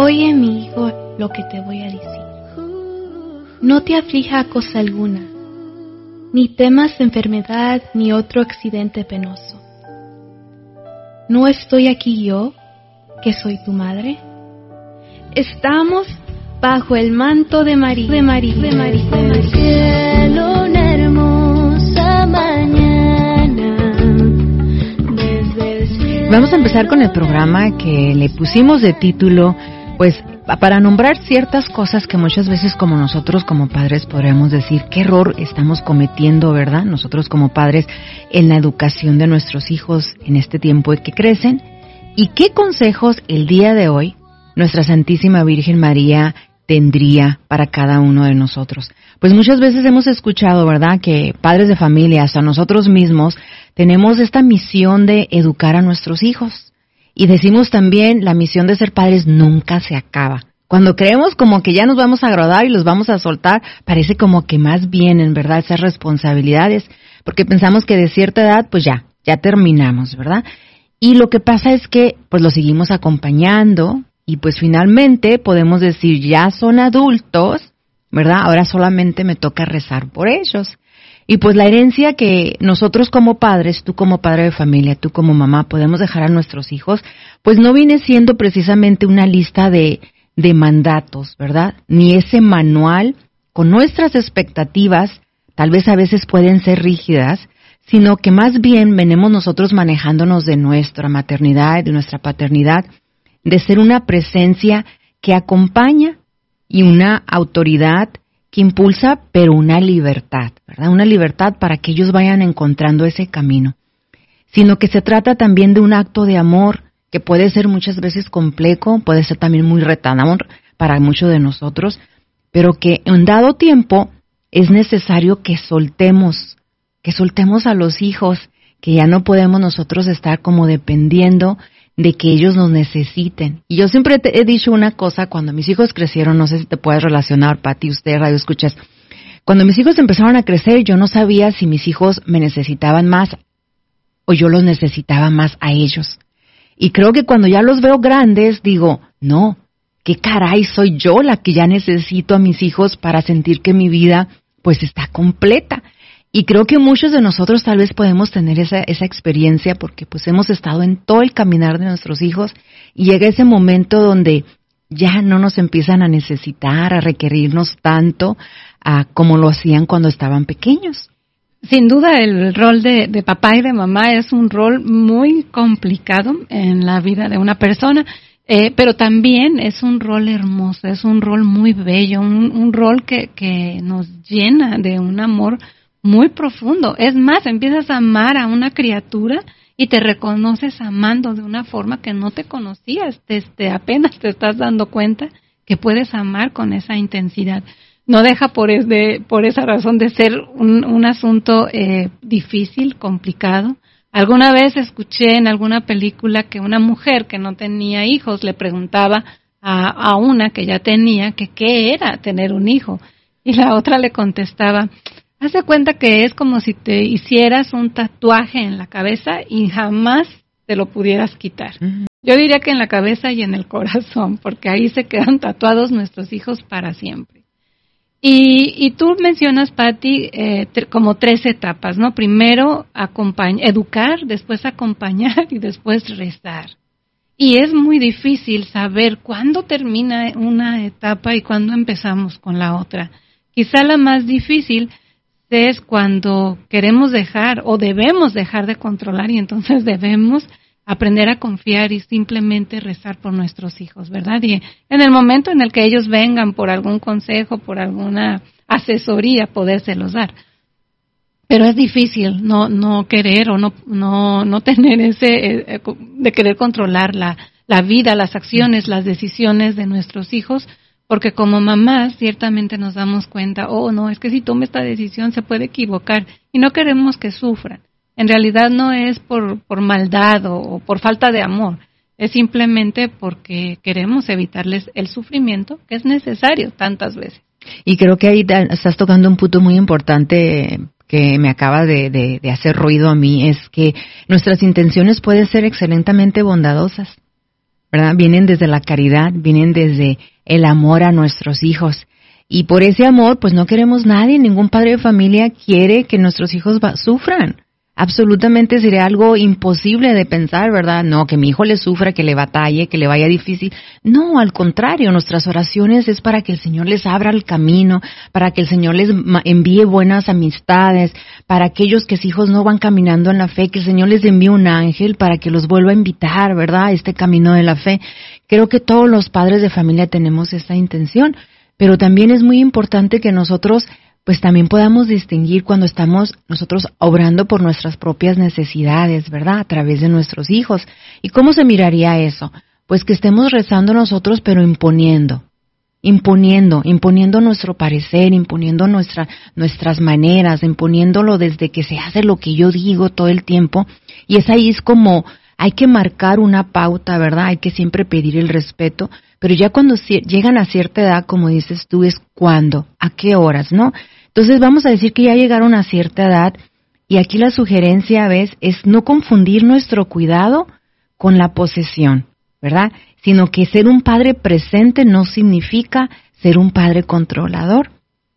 Oye, mi hijo, lo que te voy a decir. No te aflija cosa alguna, ni temas enfermedad ni otro accidente penoso. ¿No estoy aquí yo, que soy tu madre? Estamos bajo el manto de María. El cielo, una hermosa mañana. Desde el cielo. Vamos a empezar con el programa que le pusimos de título, pues, para nombrar ciertas cosas que muchas veces como nosotros como padres podríamos decir qué error estamos cometiendo, ¿verdad? Nosotros como padres en la educación de nuestros hijos en este tiempo en que crecen, y qué consejos el día de hoy nuestra Santísima Virgen María tendría para cada uno de nosotros. Pues muchas veces hemos escuchado, ¿verdad?, que padres de familia, hasta nosotros mismos, tenemos esta misión de educar a nuestros hijos. Y decimos también, la misión de ser padres nunca se acaba. Cuando creemos como que ya nos vamos a graduar y los vamos a soltar, parece como que más vienen, ¿verdad?, esas responsabilidades, porque pensamos que de cierta edad, pues ya terminamos, ¿verdad? Y lo que pasa es que, pues los seguimos acompañando y pues finalmente podemos decir, ya son adultos, ¿verdad? Ahora solamente me toca rezar por ellos. Y pues la herencia que nosotros como padres, tú como padre de familia, tú como mamá, podemos dejar a nuestros hijos, pues no viene siendo precisamente una lista de mandatos, ¿verdad? Ni ese manual con nuestras expectativas, tal vez a veces pueden ser rígidas, sino que más bien venimos nosotros manejándonos de nuestra maternidad, de nuestra paternidad, de ser una presencia que acompaña y una autoridad que impulsa, pero una libertad, ¿verdad? Una libertad para que ellos vayan encontrando ese camino. Sino que se trata también de un acto de amor que puede ser muchas veces complejo, puede ser también muy retador para muchos de nosotros, pero que en dado tiempo es necesario que soltemos a los hijos, que ya no podemos nosotros estar como dependiendo de que ellos nos necesiten. Y yo siempre te he dicho una cosa, cuando mis hijos crecieron, no sé si te puedes relacionar, Pati, usted, radio escuchas, cuando mis hijos empezaron a crecer, yo no sabía si mis hijos me necesitaban más o yo los necesitaba más a ellos. Y creo que cuando ya los veo grandes, digo, no, qué caray, soy yo la que ya necesito a mis hijos para sentir que mi vida, pues, está completa. Y creo que muchos de nosotros tal vez podemos tener esa experiencia porque pues hemos estado en todo el caminar de nuestros hijos y llega ese momento donde ya no nos empiezan a necesitar, a requerirnos tanto como lo hacían cuando estaban pequeños. Sin duda el rol de papá y de mamá es un rol muy complicado en la vida de una persona, pero también es un rol hermoso, es un rol muy bello, un rol que nos llena de un amor muy profundo. Es más, empiezas a amar a una criatura y te reconoces amando de una forma que no te conocías, apenas te estás dando cuenta que puedes amar con esa intensidad. No deja por esa razón de ser un asunto difícil, complicado. Alguna vez escuché en alguna película que una mujer que no tenía hijos le preguntaba a una que ya tenía que qué era tener un hijo, y la otra le contestaba, haz de cuenta que es como si te hicieras un tatuaje en la cabeza y jamás te lo pudieras quitar. Uh-huh. Yo diría que en la cabeza y en el corazón, porque ahí se quedan tatuados nuestros hijos para siempre. Y tú mencionas, Pati, como 3 etapas, ¿no? Primero educar, después acompañar y después rezar. Y es muy difícil saber cuándo termina una etapa y cuándo empezamos con la otra. Quizá la más difícil es cuando queremos dejar o debemos dejar de controlar y entonces debemos aprender a confiar y simplemente rezar por nuestros hijos, ¿verdad? Y en el momento en el que ellos vengan por algún consejo, por alguna asesoría, podérselos dar. Pero es difícil no querer o no tener ese de querer controlar la vida, las acciones, las decisiones de nuestros hijos. Porque como mamás ciertamente nos damos cuenta, no, es que si toma esta decisión se puede equivocar y no queremos que sufran. En realidad no es por maldad o por falta de amor, es simplemente porque queremos evitarles el sufrimiento que es necesario tantas veces. Y creo que ahí estás tocando un punto muy importante que me acaba de hacer ruido a mí, es que nuestras intenciones pueden ser excelentemente bondadosas, ¿verdad? Vienen desde la caridad, vienen desde el amor a nuestros hijos. Y por ese amor, pues no queremos nadie, ningún padre de familia quiere que nuestros hijos sufran. Absolutamente sería algo imposible de pensar, ¿verdad? No, que mi hijo le sufra, que le batalle, que le vaya difícil. No, al contrario, nuestras oraciones es para que el Señor les abra el camino, para que el Señor les envíe buenas amistades, para aquellos que sus hijos no van caminando en la fe, que el Señor les envíe un ángel para que los vuelva a invitar, ¿verdad? A este camino de la fe. Creo que todos los padres de familia tenemos esta intención, pero también es muy importante que nosotros pues también podamos distinguir cuando estamos nosotros obrando por nuestras propias necesidades, ¿verdad? A través de nuestros hijos. ¿Y cómo se miraría eso? Pues que estemos rezando nosotros, pero imponiendo nuestro parecer, imponiendo nuestras maneras, imponiéndolo desde que se hace lo que yo digo todo el tiempo. Y es como, hay que marcar una pauta, ¿verdad? Hay que siempre pedir el respeto, pero ya cuando llegan a cierta edad, como dices tú, es cuándo, a qué horas, ¿no? Entonces vamos a decir que ya llegaron a cierta edad y aquí la sugerencia, ¿ves?, es no confundir nuestro cuidado con la posesión, ¿verdad? Sino que ser un padre presente no significa ser un padre controlador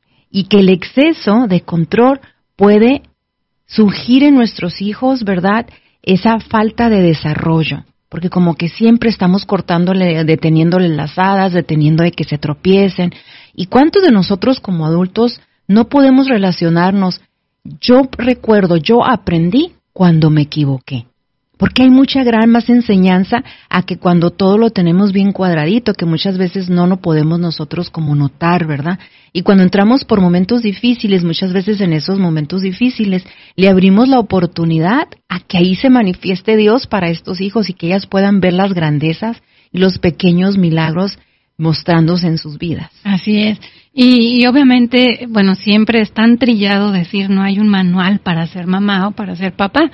y que el exceso de control puede surgir en nuestros hijos, ¿verdad?, esa falta de desarrollo. Porque como que siempre estamos deteniéndole las hadas, deteniendo de que se tropiecen. ¿Y cuántos de nosotros como adultos no podemos relacionarnos? Yo recuerdo, yo aprendí cuando me equivoqué. Porque hay mucha gran más enseñanza a que cuando todo lo tenemos bien cuadradito, que muchas veces no lo podemos nosotros como notar, ¿verdad? Y cuando entramos por momentos difíciles, muchas veces en esos momentos difíciles, le abrimos la oportunidad a que ahí se manifieste Dios para estos hijos y que ellas puedan ver las grandezas y los pequeños milagros mostrándose en sus vidas. Así es. Y obviamente, bueno, siempre es tan trillado decir no hay un manual para ser mamá o para ser papá.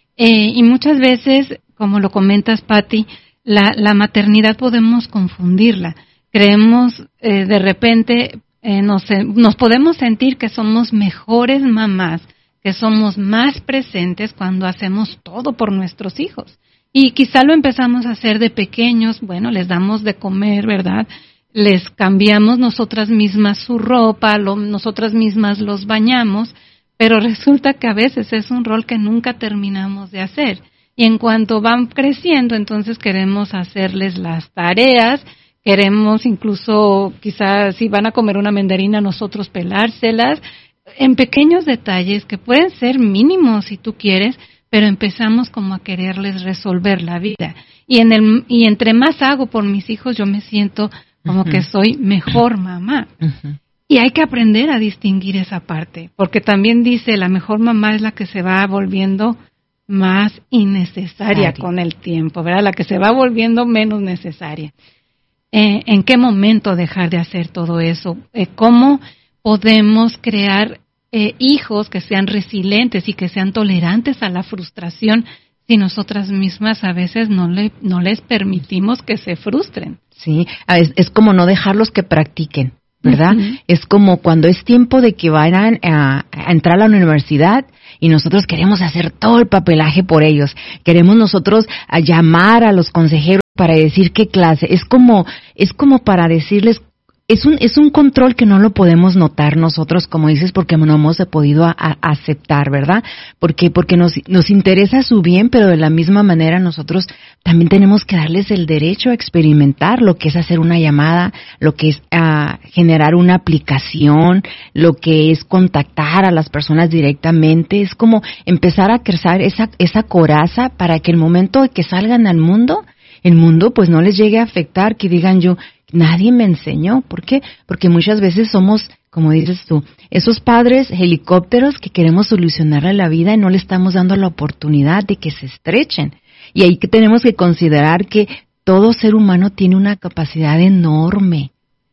Y muchas veces, como lo comentas, Patti, la maternidad podemos confundirla. Creemos, de repente, nos podemos sentir que somos mejores mamás, que somos más presentes cuando hacemos todo por nuestros hijos. Y quizá lo empezamos a hacer de pequeños, bueno, les damos de comer, ¿verdad? Les cambiamos nosotras mismas su ropa, nosotras mismas los bañamos, pero resulta que a veces es un rol que nunca terminamos de hacer. Y en cuanto van creciendo, entonces queremos hacerles las tareas, queremos incluso, quizás si van a comer una mandarina, nosotros pelárselas, en pequeños detalles que pueden ser mínimos si tú quieres, pero empezamos como a quererles resolver la vida. Y entre más hago por mis hijos, yo me siento como que soy mejor mamá. Y hay que aprender a distinguir esa parte, porque también dice, la mejor mamá es la que se va volviendo más innecesaria con el tiempo, ¿verdad? La que se va volviendo menos necesaria. ¿En qué momento dejar de hacer todo eso? ¿Cómo podemos crear hijos que sean resilientes y que sean tolerantes a la frustración si nosotras mismas a veces no les permitimos que se frustren? Sí, es como no dejarlos que practiquen, ¿verdad? Uh-huh. Es como cuando es tiempo de que vayan a entrar a la universidad y nosotros queremos hacer todo el papelaje por ellos. Queremos nosotros llamar a los consejeros para decir qué clase. Es como para decirles, es un control que no lo podemos notar nosotros, como dices, porque no hemos podido aceptar, ¿verdad? Porque nos interesa su bien, pero de la misma manera nosotros también tenemos que darles el derecho a experimentar lo que es hacer una llamada, lo que es generar una aplicación, lo que es contactar a las personas directamente. Es como empezar a crecer esa coraza para que el momento de que salgan al mundo, el mundo pues no les llegue a afectar, que digan nadie me enseñó. ¿Por qué? Porque muchas veces somos, como dices tú, esos padres helicópteros que queremos solucionarle la vida y no le estamos dando la oportunidad de que se estrechen. Y ahí que tenemos que considerar que todo ser humano tiene una capacidad enorme.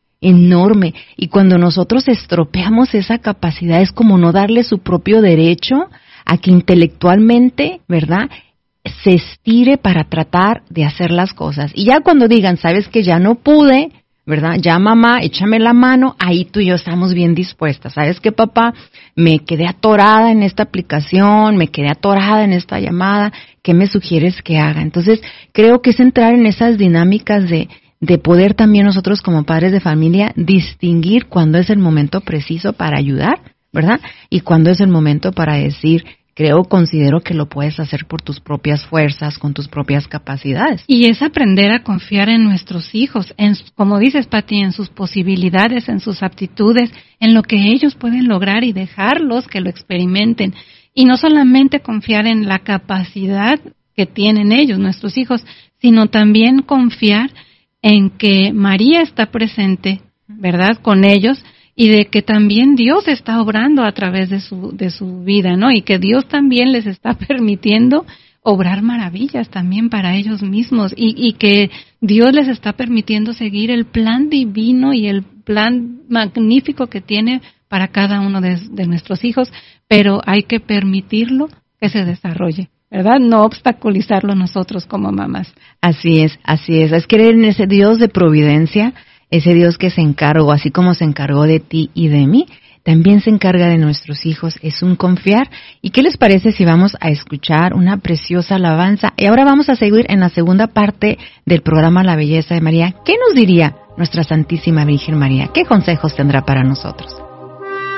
Y cuando nosotros estropeamos esa capacidad es como no darle su propio derecho a que intelectualmente, ¿verdad?, se estire para tratar de hacer las cosas. Y ya cuando digan, sabes que ya no pude, ¿verdad? Ya mamá, échame la mano, ahí tú y yo estamos bien dispuestas. ¿Sabes qué, papá? Me quedé atorada en esta aplicación, me quedé atorada en esta llamada, ¿qué me sugieres que haga? Entonces, creo que es entrar en esas dinámicas de poder también nosotros como padres de familia distinguir cuándo es el momento preciso para ayudar, ¿verdad? Y cuándo es el momento para decir, considero que lo puedes hacer por tus propias fuerzas, con tus propias capacidades. Y es aprender a confiar en nuestros hijos, como dices, Pati, en sus posibilidades, en sus aptitudes, en lo que ellos pueden lograr y dejarlos que lo experimenten. Y no solamente confiar en la capacidad que tienen ellos, nuestros hijos, sino también confiar en que María está presente, ¿verdad?, con ellos, y de que también Dios está obrando a través de su vida, ¿no? Y que Dios también les está permitiendo obrar maravillas también para ellos mismos y que Dios les está permitiendo seguir el plan divino y el plan magnífico que tiene para cada uno de nuestros hijos, pero hay que permitirlo que se desarrolle, ¿verdad? No obstaculizarlo nosotros como mamás. Así es. Es creer en ese Dios de providencia, ese Dios que se encargó, así como se encargó de ti y de mí, también se encarga de nuestros hijos, es un confiar. ¿Y qué les parece si vamos a escuchar una preciosa alabanza? Y ahora vamos a seguir en la segunda parte del programa La Belleza de María. ¿Qué nos diría nuestra Santísima Virgen María? ¿Qué consejos tendrá para nosotros?